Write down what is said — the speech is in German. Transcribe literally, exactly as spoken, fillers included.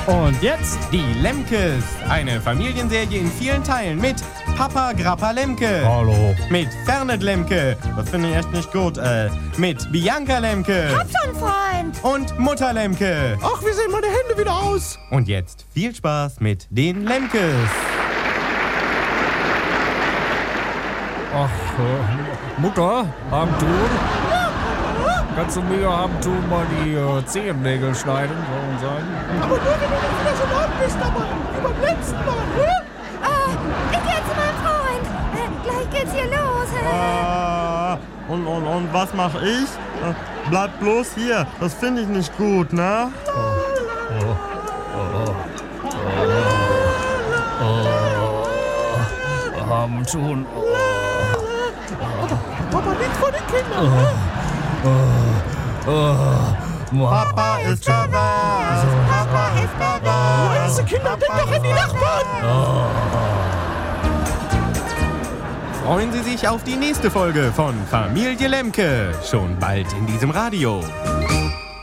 Und jetzt die Lemkes. Eine Familienserie in vielen Teilen mit Papa Grappa Lemke. Hallo. Mit Fernet Lemke. Das finde ich echt nicht gut. Äh, mit Bianca Lemke. Hab schon, Freund. Und Mutter Lemke. Ach, wie sehen meine Hände wieder aus? Und jetzt viel Spaß mit den Lemkes. Ach, äh, Mutter, Abendtun? Kannst du mir Abendtun mal die äh, Zehennägel schneiden, soll man sagen? Aber nur, wenn du nicht wieder so laut bist, aber wie beim letzten Mal, ne? Oh, ich geh zu meinem Freund. Äh, gleich geht's hier los. Ah, und, und, und was mach ich? Äh, bleib bloß hier, das finde ich nicht gut, ne? Oh, oh, oh, oh, Abendtun. Oh. Aber nicht vor den Kindern, ne? Oh, oh, Papa ist da was, Papa ist da was. Diese Kinder, denk doch an die Nachbarn! Freuen Sie sich auf die nächste Folge von Familie Lemke. Schon bald in diesem Radio.